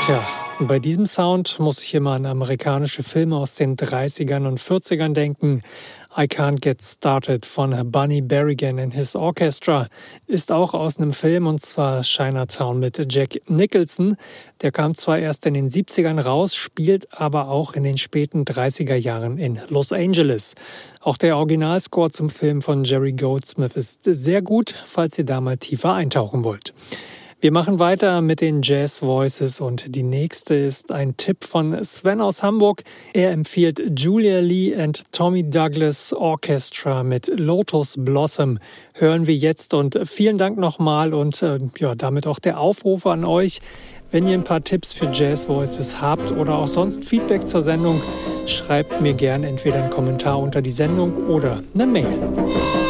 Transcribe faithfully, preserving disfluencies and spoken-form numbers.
Tja, bei diesem Sound muss ich immer an amerikanische Filme aus den dreißigern und vierzigern denken. I Can't Get Started von Bunny Berrigan and His Orchestra ist auch aus einem Film, und zwar Chinatown mit Jack Nicholson. Der kam zwar erst in den siebzigern raus, spielt aber auch in den späten dreißiger Jahren in Los Angeles. Auch der Originalscore zum Film von Jerry Goldsmith ist sehr gut, falls ihr da mal tiefer eintauchen wollt. Wir machen weiter mit den Jazz Voices und die nächste ist ein Tipp von Sven aus Hamburg. Er empfiehlt Julia Lee and Tommy Douglas Orchestra mit Lotus Blossom. Hören wir jetzt und vielen Dank nochmal und äh, ja, damit auch der Aufruf an euch. Wenn ihr ein paar Tipps für Jazz Voices habt oder auch sonst Feedback zur Sendung, schreibt mir gerne entweder einen Kommentar unter die Sendung oder eine Mail.